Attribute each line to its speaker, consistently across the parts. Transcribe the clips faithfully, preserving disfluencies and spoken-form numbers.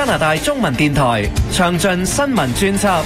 Speaker 1: 拿大中文電台詳盡新聞專輯。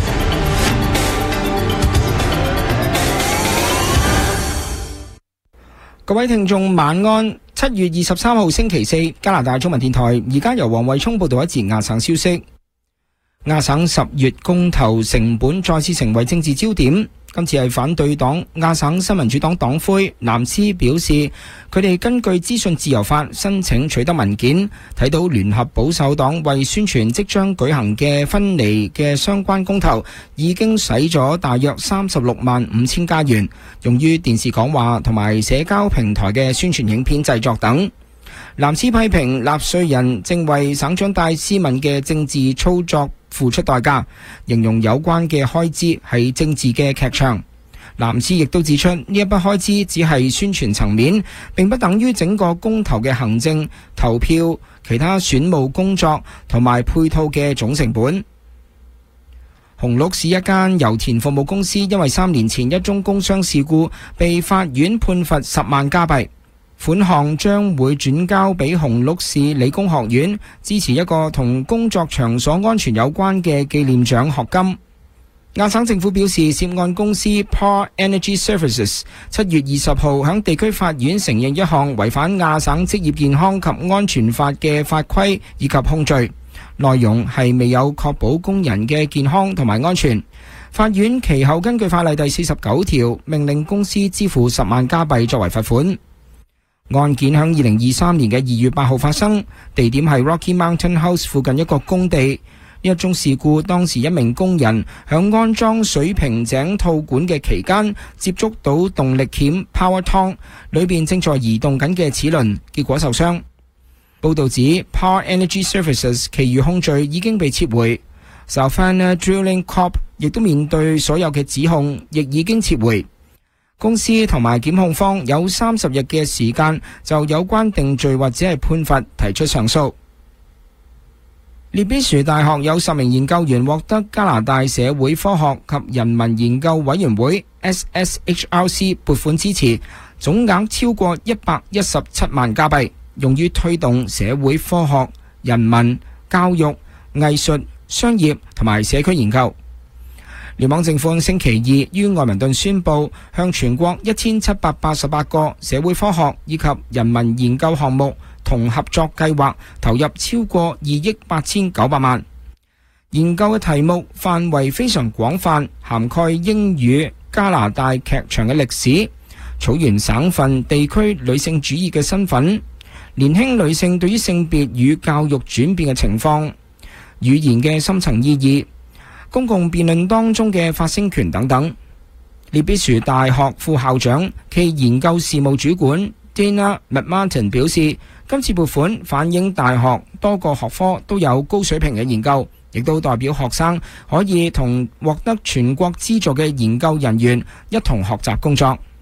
Speaker 2: 各位聽眾晚安。七月二十三號星期四，加拿大中文電台而家由黃慧聰報道一節亞省消息。亞省十月公投成本再次成為政治焦點，今次係反對黨亞省新民主黨黨魁藍斯表示，佢哋根據資訊自由法申請取得文件，睇到聯合保守黨為宣傳即將舉行嘅分離嘅相關公投，已經使咗大約三十六萬五千加元，用於電視講話同埋社交平台嘅宣傳影片製作等。藍斯批評納稅人正為省長戴斯敏嘅政治操作付出代價，形容有關嘅開支係政治嘅劇場。藍斯亦都指出，呢一筆開支只係宣傳層面，並不等於整個公投嘅行政、投票、其他選務工作同埋配套嘅總成本。紅鹿市一間油田服務公司因為三年前一宗工傷事故被法院判罰十萬加幣，款項將會轉交俾紅鹿市理工學院，支持一個同工作場所安全有關嘅紀念獎學金。亞省政府表示，涉案公司 Par Energy Services 七月二十號響地區法院承認一項違反亞省職業健康及安全法嘅法規以及控罪，內容係未有確保工人嘅健康同埋安全。法院其後根據法例第四十九條命令公司支付十萬加幣作為罰款。案件喺二零二三年嘅二月八號發生，地點係 Rocky Mountain House 附近一個工地。呢一宗事故當時一名工人響安裝水平井套管嘅期間，接觸到動力鉗 Power Tong 裏邊正在移動緊嘅齒輪，結果受傷。報道指 Power Energy Services 其餘控罪已經被撤回。Savannah Drilling Corp 亦都面對所有嘅指控，亦已經撤回。公司同埋檢控方有三十日嘅時間就有關定罪或者係判罰提出上訴。列比殊大學有十名研究員獲得加拿大社會科學及人文研究委員會 S S H R C 撥款支持，總額超過一百一十七萬加幣，用於推動社會科學、人文、教育、藝術、商業同埋社區研究。聯邦政府星期二於愛民頓宣布，向全國一千七百八十八個社會科學以及人文研究項目同合作計劃投入超過二億八千九百萬。研究嘅題目範圍非常廣泛，涵蓋英語、加拿大劇場嘅歷史、草原省份地區女性主義嘅身份、年輕女性對於性別與教育轉變嘅情況、語言嘅深層意義、公共辯論當中嘅發聲權等等。列比殊大學副校長暨研究事務主管 Dana McMartin 表示，今次撥款反映大學多個學科都有高水平嘅研究，亦都代表學生可以同獲得全國資助嘅研究人員一同學習工作。